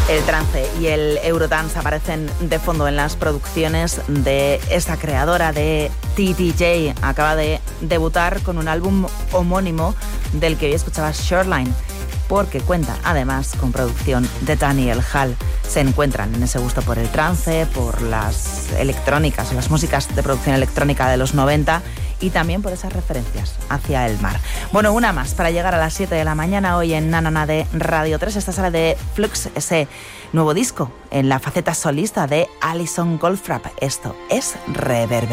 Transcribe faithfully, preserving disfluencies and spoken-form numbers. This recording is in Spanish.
El trance y el eurodance aparecen de fondo en las producciones de esta creadora de T D J. Acaba de debutar con un álbum homónimo del que hoy escuchabas, Shoreline, porque cuenta además con producción de Daniel Hall. Se encuentran en ese gusto por el trance, por las electrónicas, las músicas de producción electrónica de los noventa y también por esas referencias hacia el mar. Bueno, una más para llegar a las siete de la mañana hoy en Nanana de Radio tres. Esta sale de Flux, ese nuevo disco en la faceta solista de Alison Goldfrapp. Esto es Reverber.